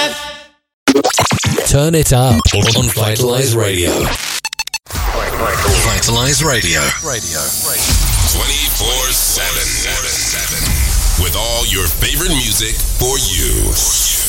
Turn it up on Vitalize Radio. Vitalize Radio. 24/7. With all your favorite music for you.